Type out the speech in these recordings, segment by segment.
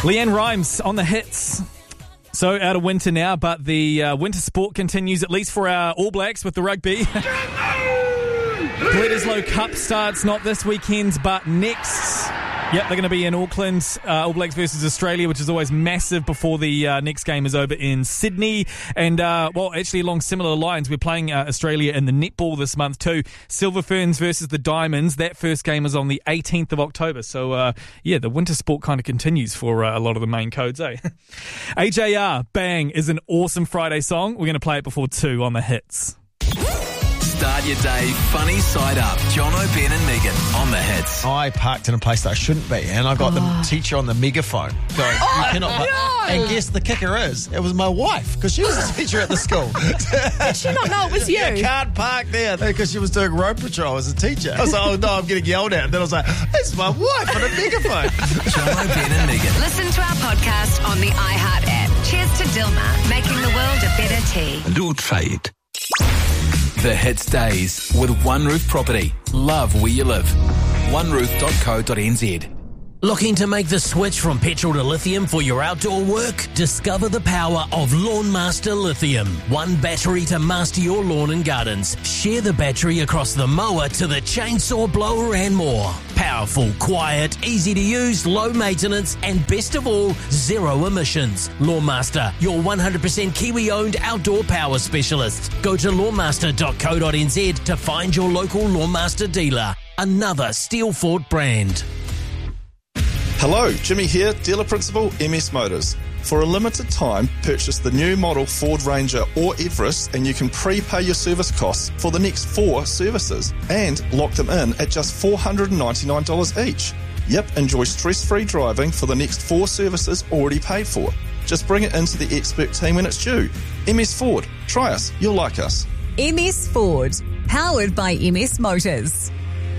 Leanne Rimes on the hits. So out of winter now, but the winter sport continues, at least for our All Blacks with the rugby. Bledisloe Cup starts not this weekend, but next. Yep, they're going to be in Auckland, All Blacks versus Australia, which is always massive before the next game is over in Sydney. And, actually along similar lines, we're playing Australia in the netball this month too. Silver Ferns versus the Diamonds. That first game is on the 18th of October. So, the winter sport kind of continues for a lot of the main codes, eh? AJR, Bang, is an awesome Friday song. We're going to play it before 2 on the hits. Start your day funny side up. John O'Ben and Megan on the hits. I parked in a place that I shouldn't be, and I got the teacher on the megaphone going, you cannot park. No. And guess the kicker is, it was my wife, because she was a teacher at the school. Did she not know it was you? You can't park there, because she was doing road patrol as a teacher. I was like, oh no, I'm getting yelled at. And then I was like, it's my wife on a megaphone. John O'Ben and Megan. Listen to our podcast on the iHeart app. Cheers to Dilmah, making the world a better tea. Don't fade. The Hits Days with One Roof Property. Love where you live. oneroof.co.nz. Looking to make the switch from petrol to lithium for your outdoor work? Discover the power of Lawn Master Lithium. One battery to master your lawn and gardens. Share the battery across the mower to the chainsaw blower and more. Powerful, quiet, easy to use, low maintenance, and best of all, zero emissions. Lawn Master, your 100% Kiwi-owned outdoor power specialist. Go to lawnmaster.co.nz to find your local Lawn Master dealer. Another Steelfort brand. Hello, Jimmy here, dealer principal, MS Motors. For a limited time, purchase the new model Ford Ranger or Everest and you can prepay your service costs for the next 4 services and lock them in at just $499 each. Yep, enjoy stress-free driving for the next 4 services already paid for. Just bring it into the expert team when it's due. MS Ford, try us, you'll like us. MS Ford, powered by MS Motors.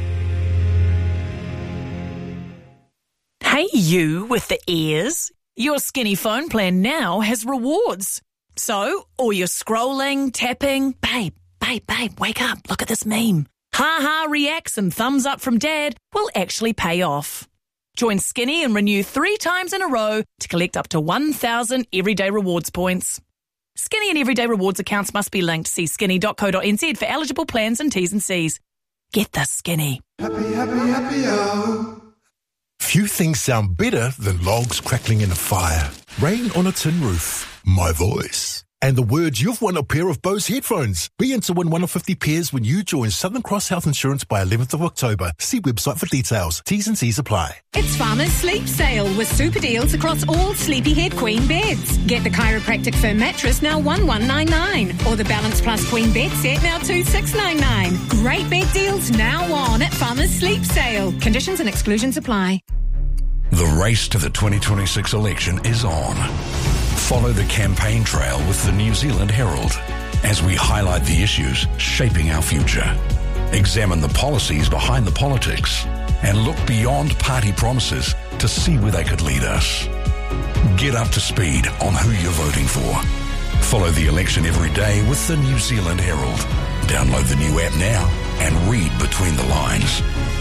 Hey, you with the ears. Your Skinny phone plan now has rewards. So, all your scrolling, tapping, babe, wake up, look at this meme. Ha-ha reacts and thumbs up from dad will actually pay off. Join Skinny and renew 3 times in a row to collect up to 1,000 everyday rewards points. Skinny and everyday rewards accounts must be linked. See skinny.co.nz for eligible plans and T's and C's. Get the Skinny. Happy, oh. Few things sound better than logs crackling in a fire, rain on a tin roof, my voice, and the words you've won a pair of Bose headphones. Be in to win 1 of 50 pairs when you join Southern Cross Health Insurance by 11th of October. See website for details. T's and C's apply. It's Farmer's Sleep Sale with super deals across all Sleepyhead Queen beds. Get the Chiropractic Firm mattress now $1,199 or the Balance Plus Queen bed set now $2,699. Great bed deals now on at Farmer's Sleep Sale. Conditions and exclusions apply. The race to the 2026 election is on. Follow the campaign trail with the New Zealand Herald as we highlight the issues shaping our future, examine the policies behind the politics, and look beyond party promises to see where they could lead us. Get up to speed on who you're voting for. Follow the election every day with the New Zealand Herald. Download the new app now and read between the lines.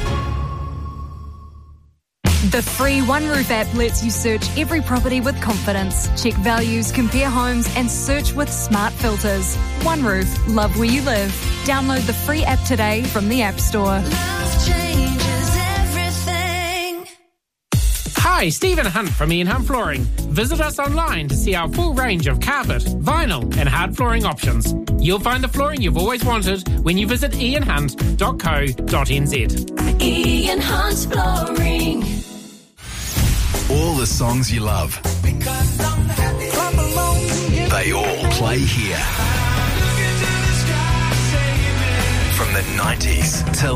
The free One Roof app lets you search every property with confidence, check values, compare homes, and search with smart filters. One Roof, love where you live. Download the free app today from the App Store. Love changes everything. Hi, Stephen Hunt from Ian Hunt Flooring. Visit us online to see our full range of carpet, vinyl, and hard flooring options. You'll find the flooring you've always wanted when you visit ianhunt.co.nz. Ian Hunt Flooring. All the songs you love. They all play here. From the 90s till